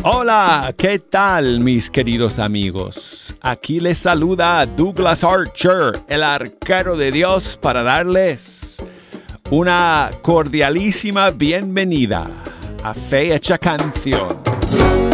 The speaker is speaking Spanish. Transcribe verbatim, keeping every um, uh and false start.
Hola, ¿qué tal mis queridos amigos? Aquí les saluda Douglas Archer, el arquero de Dios, para darles una cordialísima bienvenida a Fe Hecha Canción.